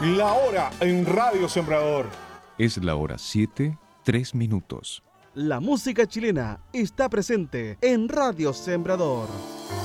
La hora en Radio Sembrador. Es la hora 7, 3 minutos. La música chilena está presente en Radio Sembrador.